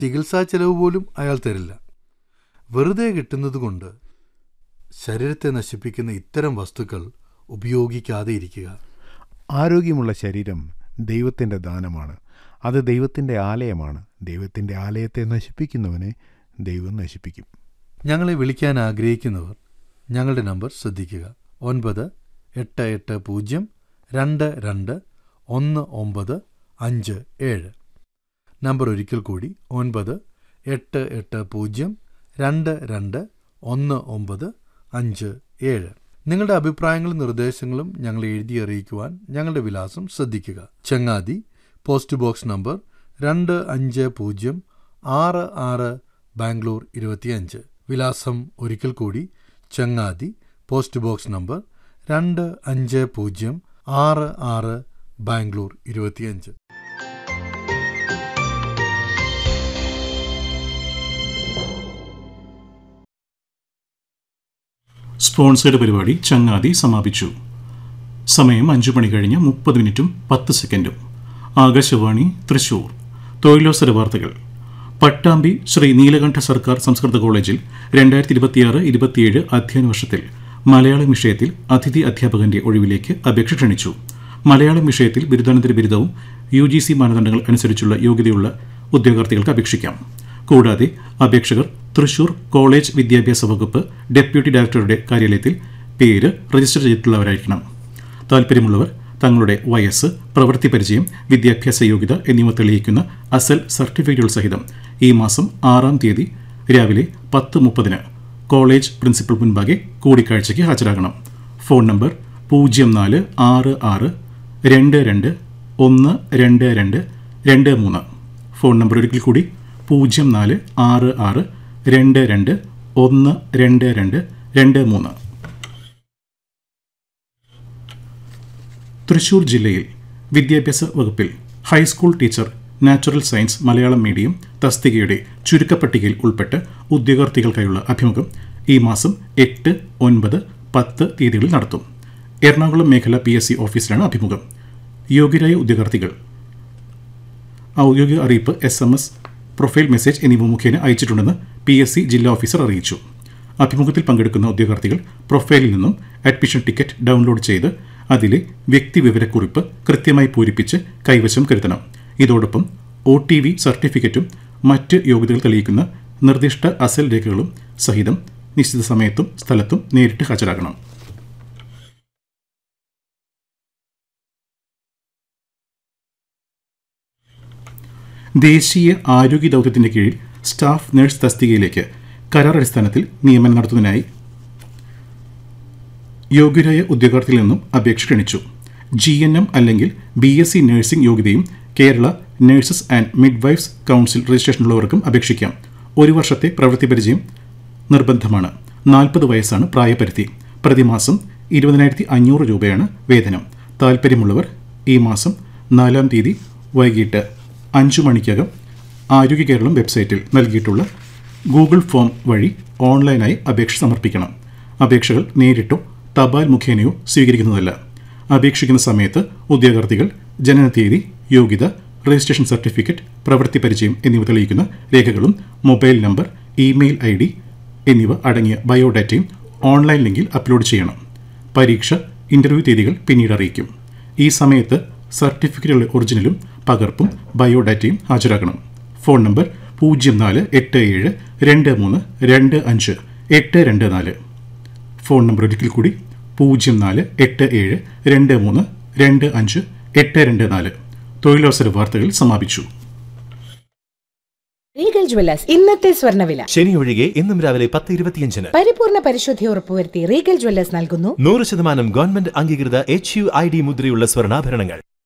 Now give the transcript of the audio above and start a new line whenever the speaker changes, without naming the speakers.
ചികിത്സാ ചെലവ് പോലും അയാൾ തരില്ല. വെറുതെ കിട്ടുന്നതുകൊണ്ട് ശരീരത്തെ നശിപ്പിക്കുന്ന ഇത്തരം വസ്തുക്കൾ ഉപയോഗിക്കാതെ ഇരിക്കുക.
ആരോഗ്യമുള്ള ശരീരം ദൈവത്തിൻ്റെ ദാനമാണ്. അത് ദൈവത്തിൻ്റെ ആലയമാണ്. ദൈവത്തിൻ്റെ ആലയത്തെ നശിപ്പിക്കുന്നവനെ ദൈവം നശിപ്പിക്കും.
ഞങ്ങളെ വിളിക്കാൻ ആഗ്രഹിക്കുന്നവർ ഞങ്ങളുടെ നമ്പർ ശ്രദ്ധിക്കുക: 9880221957. നമ്പർ ഒരിക്കൽ കൂടി: 9880221957. നിങ്ങളുടെ അഭിപ്രായങ്ങളും നിർദ്ദേശങ്ങളും ഞങ്ങളെ എഴുതി അറിയിക്കുവാൻ ഞങ്ങളുടെ വിലാസം ശ്രദ്ധിക്കുക: ചങ്ങാതി, പോസ്റ്റ് ബോക്സ് നമ്പർ 250666, ബാംഗ്ലൂർ 25. വിലാസം ഒരിക്കൽ കൂടി: ചങ്ങാതി, post box number 250666, Bangalore 25.
Sponsored പരിപാടി ചങ്ങാതി സമാപിച്ചു. സമയം 5:30:30 ആകാശവാണി തൃശൂർ. തൊഴിലവസര വാർത്തകൾ. പട്ടാമ്പി ശ്രീ നീലകണ്ഠ സർക്കാർ സംസ്കൃത കോളേജിൽ 2026-27 അധ്യയന വർഷത്തിൽ മലയാളം വിഷയത്തിൽ അതിഥി അധ്യാപകന്റെ ഒഴിവിലേക്ക് അപേക്ഷ ക്ഷണിച്ചു. മലയാളം വിഷയത്തിൽ ബിരുദാനന്തര ബിരുദവും UGC മാനദണ്ഡങ്ങൾ അനുസരിച്ചുള്ള യോഗ്യതയുള്ള ഉദ്യോഗാർത്ഥികൾക്ക് അപേക്ഷിക്കാം. കൂടാതെ അപേക്ഷകർ തൃശൂർ കോളേജ് വിദ്യാഭ്യാസ വകുപ്പ് ഡെപ്യൂട്ടി ഡയറക്ടറുടെ കാര്യാലയത്തിൽ പേര് രജിസ്റ്റർ ചെയ്തിട്ടുള്ളവരായിരിക്കണം. താൽപ്പര്യമുള്ളവർ തങ്ങളുടെ വയസ്സ്, പ്രവൃത്തി പരിചയം, വിദ്യാഭ്യാസ യോഗ്യത എന്നിവ തെളിയിക്കുന്ന അസൽ സർട്ടിഫിക്കറ്റുകൾ സഹിതം ഈ മാസം 6-ാം തീയതി രാവിലെ 10:30 കോളേജ് പ്രിൻസിപ്പൽ മുൻപാകെ കൂടിക്കാഴ്ചയ്ക്ക് ഹാജരാകണം. Phone number 046622122223. ഫോൺ നമ്പർ ഒരിക്കൽ കൂടി: 046622122223. തൃശൂർ ജില്ലയിൽ വിദ്യാഭ്യാസ വകുപ്പിൽ high school teacher natural science Malayalam medium തസ്തികയുടെ ചുരുക്കപ്പട്ടികയിൽ ഉൾപ്പെട്ട് ഉദ്യോഗാർത്ഥികൾക്കായുള്ള അഭിമുഖം ഈ മാസം 8, 9, 10 തീയതികളിൽ നടത്തും. എറണാകുളം മേഖല PSC ഓഫീസിലാണ് അഭിമുഖം. യോഗ്യരായ ഉദ്യോഗാർത്ഥികൾ ഔദ്യോഗിക അറിയിപ്പ്, SMS, പ്രൊഫൈൽ മെസ്സേജ് എന്നിവ മുഖേന അയച്ചിട്ടുണ്ടെന്ന് PSC ജില്ലാ ഓഫീസർ അറിയിച്ചു. അഭിമുഖത്തിൽ പങ്കെടുക്കുന്ന ഉദ്യോഗാർത്ഥികൾ പ്രൊഫൈലിൽ നിന്നും അഡ്മിഷൻ ടിക്കറ്റ് ഡൗൺലോഡ് ചെയ്ത് അതിലെ വ്യക്തിവിവരക്കുറിപ്പ് കൃത്യമായി പൂരിപ്പിച്ച് കൈവശം കരുതണം. ഇതോടൊപ്പം OTV സർട്ടിഫിക്കറ്റും മറ്റ് യോഗ്യതകൾ തെളിയിക്കുന്ന നിർദ്ദിഷ്ട അസൽ രേഖകളും സഹിതം നിശ്ചിത സമയത്തും സ്ഥലത്തും നേരിട്ട് ഹാജരാകണം. ദേശീയ ആരോഗ്യ ദൗത്യത്തിന്റെ കീഴിൽ സ്റ്റാഫ് നഴ്സ് തസ്തികയിലേക്ക് കരാർ അടിസ്ഥാനത്തിൽ നിയമനം നടത്തുന്നതിനായി യോഗ്യരായ ഉദ്യോഗാർത്ഥികളിൽ നിന്നും അപേക്ഷ ക്ഷണിച്ചു. GNM അല്ലെങ്കിൽ BSc നഴ്സിംഗ് യോഗ്യതയും Kerala nurses and midwives council രജിസ്ട്രേഷനുള്ളവർക്കും അപേക്ഷിക്കാം. 1 വർഷത്തെ പ്രവൃത്തി പരിചയം നിർബന്ധമാണ്. 40 വയസ്സാണ് പ്രായപരിധി. പ്രതിമാസം 20,500 രൂപയാണ് വേതനം. താൽപ്പര്യമുള്ളവർ ഈ മാസം 4-ാം തീയതി വൈകിട്ട് 5 മണിക്കകം ആരോഗ്യ കേരളം വെബ്സൈറ്റിൽ നൽകിയിട്ടുള്ള ഗൂഗിൾ ഫോം വഴി ഓൺലൈനായി അപേക്ഷ സമർപ്പിക്കണം. അപേക്ഷകൾ നേരിട്ടോ തപാൽ മുഖേനയോ സ്വീകരിക്കുന്നതല്ല. അപേക്ഷിക്കുന്ന സമയത്ത് ഉദ്യോഗാർത്ഥികൾ ജനനത്തീയതി, യോഗ്യത, രജിസ്ട്രേഷൻ സർട്ടിഫിക്കറ്റ്, പ്രവൃത്തി പരിചയം എന്നിവ തെളിയിക്കുന്ന രേഖകളും മൊബൈൽ നമ്പർ, ഇമെയിൽ ID എന്നിവ അടങ്ങിയ ബയോഡാറ്റയും ഓൺലൈൻ ലിങ്കിൽ അപ്ലോഡ് ചെയ്യണം. പരീക്ഷ, ഇന്റർവ്യൂ തീയതികൾ പിന്നീട് അറിയിക്കും. ഈ സമയത്ത് സർട്ടിഫിക്കറ്റുകളുടെ ഒറിജിനലും പകർപ്പും ബയോഡാറ്റയും ഹാജരാക്കണം. Phone number 048723252824. ഫോൺ നമ്പർ ഒരിക്കൽ കൂടി: 048723252824. തൊഴിലവസര വാർത്തകൾ സമാപിച്ചു.
റീഗൽ ജ്വല്ലേഴ്സ് ഇന്നത്തെ സ്വർണ്ണവില.
ശനി ഒഴികെ ഇന്നും രാവിലെ 10:25.
പരിപൂർണ പരിശുദ്ധി ഉറപ്പുവരുത്തി റീഗൽ ജ്വല്ലേഴ്സ് നൽകുന്നു
100% ഗവൺമെന്റ് അംഗീകൃത HUID മുദ്രയുള്ള സ്വർണ്ണാഭരണങ്ങൾ.